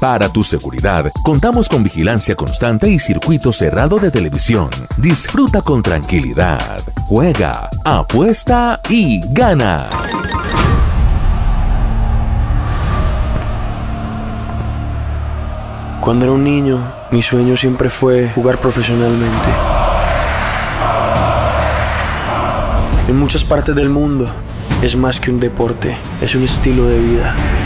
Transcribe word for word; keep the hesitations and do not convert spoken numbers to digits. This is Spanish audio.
Para tu seguridad, contamos con vigilancia constante y circuito cerrado de televisión. Disfruta con tranquilidad. Juega, apuesta y gana. Cuando era un niño, mi sueño siempre fue jugar profesionalmente. En muchas partes del mundo, es más que un deporte, es un estilo de vida.